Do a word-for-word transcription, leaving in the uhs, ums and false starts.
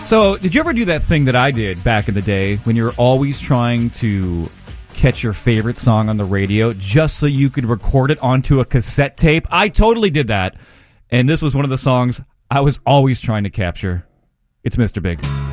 So, did you ever do that thing that I did back in the day when you're always trying to catch your favorite song on the radio just so you could record it onto a cassette tape? I totally did that. And this was one of the songs I was always trying to capture. It's Mister Big.